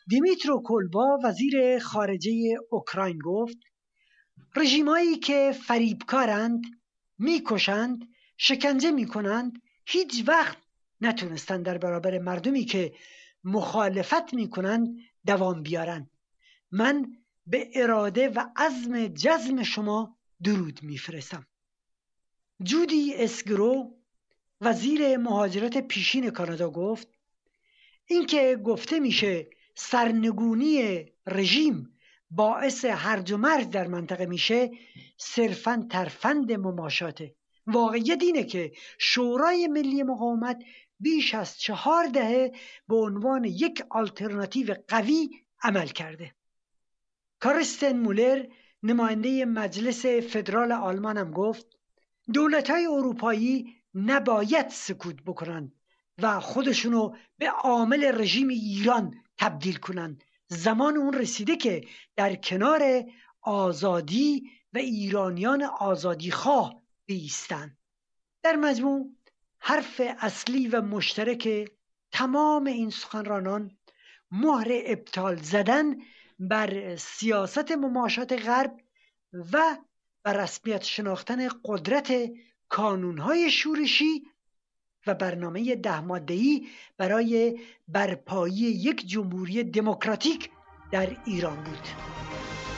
دیمیترو کلبا وزیر خارجه اوکراین گفت رژیمایی که فریبکارند، میکشند، شکنجه میکنند، هیچ وقت نتونستند در برابر مردمی که مخالفت میکنند دوام بیارند. من به اراده و عزم جزم شما درود میفرستم. جودی اسگرو وزیر مهاجرت پیشین کانادا گفت اینکه گفته میشه سرنگونی رژیم باعث هرج و مرج در منطقه میشه صرفاً ترفند مماشاته. واقعیت اینه که شورای ملی مقاومت بیش از 4 دهه به عنوان یک آلترناتیو قوی عمل کرده. کارستن مولر نماینده مجلس فدرال آلمان هم گفت دولت‌های اروپایی نباید سکوت بکنند و خودشونو به عامل رژیم ایران تبدیل کنند. زمان اون رسیده که در کنار آزادی و ایرانیان آزادی خواه بایستند. در مجموع حرف اصلی و مشترک تمام این سخنرانان مهر ابطال زدن بر سیاست مماشات غرب و بر رسمیت شناختن قدرت کانونهای شورشی و برنامه 10 ماده‌ای برای برپایی یک جمهوری دموکراتیک در ایران بود.